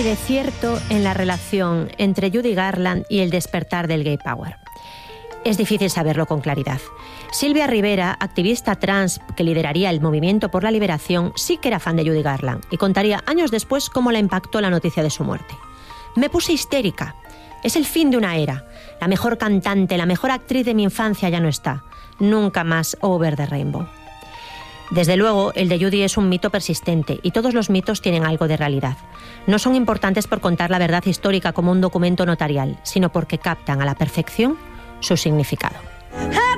de cierto en la relación entre Judy Garland y el despertar del gay power? Es difícil saberlo con claridad. Silvia Rivera, activista trans que lideraría el movimiento por la liberación, sí que era fan de Judy Garland y contaría años después cómo la impactó la noticia de su muerte. Me puse histérica. Es el fin de una era. La mejor cantante, la mejor actriz de mi infancia ya no está. Nunca más Over the Rainbow. Desde luego, el de Judy es un mito persistente y todos los mitos tienen algo de realidad. No son importantes por contar la verdad histórica como un documento notarial, sino porque captan a la perfección su significado.